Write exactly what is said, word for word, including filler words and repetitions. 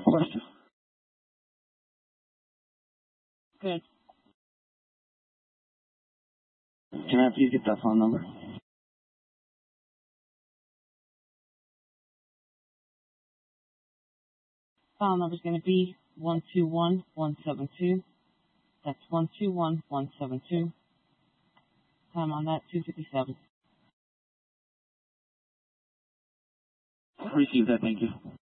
Question. Good. Can I please get that phone number? File number is going to be one two one one seven two. That's one two one one seven two. Time on that, two fifty-seven. Received that, thank you.